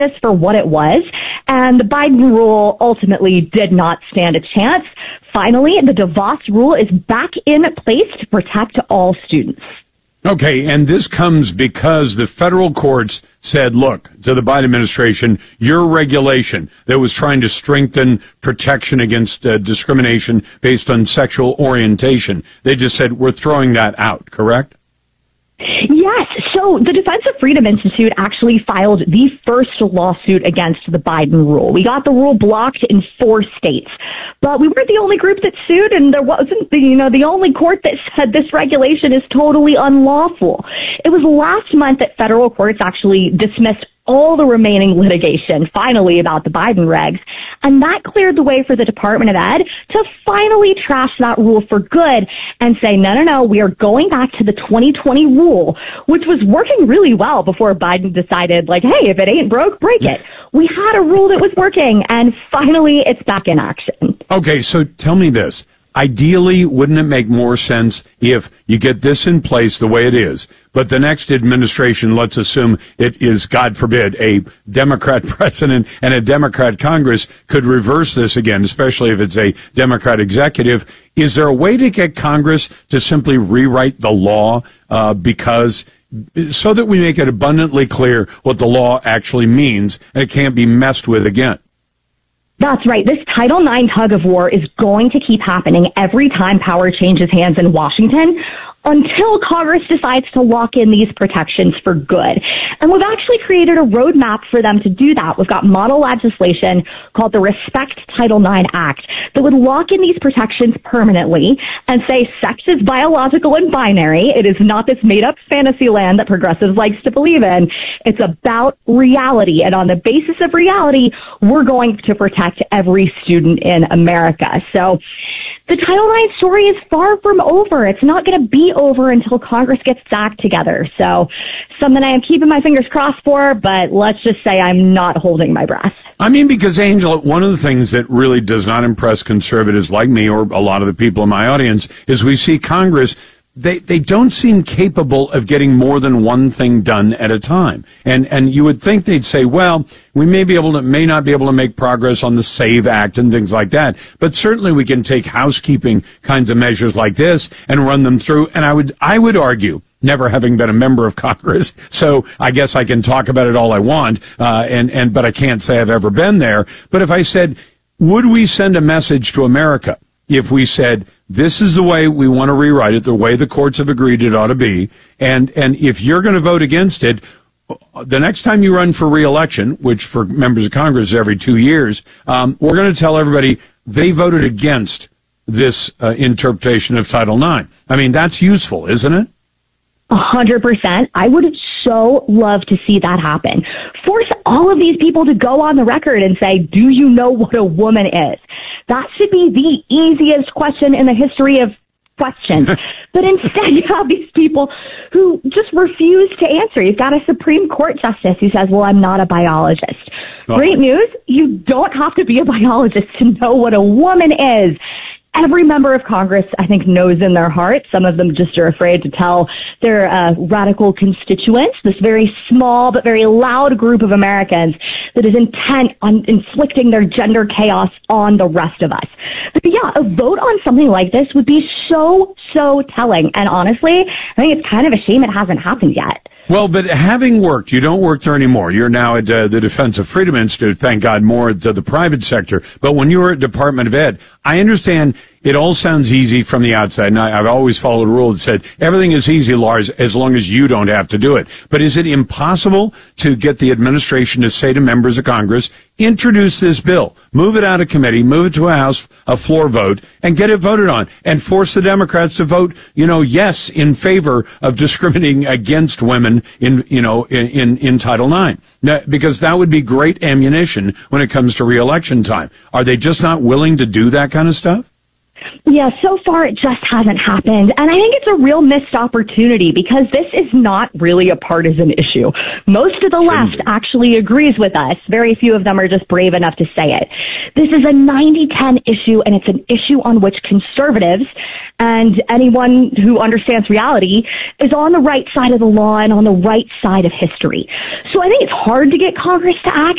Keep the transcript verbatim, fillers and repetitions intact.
this for what it was, and the Biden rule ultimately did not stand a chance. Finally, the DeVos rule is back in place to protect all students. Okay, and this comes because the federal courts said, look, to the Biden administration, your regulation that was trying to strengthen protection against uh, discrimination based on sexual orientation, they just said, we're throwing that out, correct? Yes. So the Defense of Freedom Institute actually filed the first lawsuit against the Biden rule. We got the rule blocked in four states, but we weren't the only group that sued, and there wasn't the, you know, the only court that said this regulation is totally unlawful. It was last month that federal courts actually dismissed all the remaining litigation, finally, about the Biden regs. And that cleared the way for the Department of Ed to finally trash that rule for good and say, no, no, no, we are going back to the twenty twenty rule, which was working really well before Biden decided, like, hey, if it ain't broke, break it. We had a rule that was working, and finally it's back in action. Okay, so tell me this. Ideally, wouldn't it make more sense if you get this in place the way it is, but the next administration, let's assume it is, God forbid, a Democrat president and a Democrat Congress, could reverse this again, especially if it's a Democrat executive. Is there a way to get Congress to simply rewrite the law uh, because so that we make it abundantly clear what the law actually means and it can't be messed with again? That's right. This Title nine tug of war is going to keep happening every time power changes hands in Washington until Congress decides to lock in these protections for good. And we've actually created a roadmap for them to do that. We've got model legislation called the Respect Title nine Act that would lock in these protections permanently and say sex is biological and binary. It is not this made-up fantasy land that progressives likes to believe in. It's about reality. And on the basis of reality, we're going to protect every student in America. So the Title nine story is far from over. It's not going to be over until Congress gets its act together. So something I am keeping my fingers crossed for, but let's just say I'm not holding my breath. I mean, because, Angela, one of the things that really does not impress conservatives like me or a lot of the people in my audience is we see Congress, they they don't seem capable of getting more than one thing done at a time. And and you would think they'd say, well, we may be able to, may not be able to make progress on the SAVE Act and things like that, but certainly we can take housekeeping kinds of measures like this and run them through. And I would I would argue, never having been a member of Congress, so I guess I can talk about it all I want, uh, and and but I can't say I've ever been there. But if I said, would we send a message to America if we said, this is the way we want to rewrite it, the way the courts have agreed it ought to be, and and if you're going to vote against it, the next time you run for re-election, which for members of Congress is every two years, um, we're going to tell everybody they voted against this uh, interpretation of Title nine. I mean, that's useful, isn't it? A hundred percent. I would so love to see that happen. Force all of these people to go on the record and say, do you know what a woman is? That should be the easiest question in the history of questions. But instead, you have these people who just refuse to answer. You've got a Supreme Court justice who says, well, I'm not a biologist. Oh. Great news. You don't have to be a biologist to know what a woman is. Every member of Congress, I think, knows in their heart. Some of them just are afraid to tell their uh, radical constituents, this very small but very loud group of Americans that is intent on inflicting their gender chaos on the rest of us. But yeah, a vote on something like this would be so, so telling. And honestly, I think it's kind of a shame it hasn't happened yet. Well, but having worked, you don't work there anymore. You're now at uh, the Defense of Freedom Institute, thank God, more to the private sector. But when you were at Department of Ed, I understand it all sounds easy from the outside. And I, I've always followed a rule that said everything is easy, Lars, as long as you don't have to do it. But is it impossible to get the administration to say to members of Congress, introduce this bill, move it out of committee, move it to a House, a floor vote, and get it voted on, and force the Democrats to vote, you know, yes, in favor of discriminating against women in, you know, in, in, in Title nine? Now, because that would be great ammunition when it comes to re-election time. Are they just not willing to do that kind of stuff? Yeah, so far it just hasn't happened. And I think it's a real missed opportunity because this is not really a partisan issue. Most of the left actually agrees with us. Very few of them are just brave enough to say it. This is a ninety ten issue, and it's an issue on which conservatives and anyone who understands reality is on the right side of the law and on the right side of history. So I think it's hard to get Congress to act.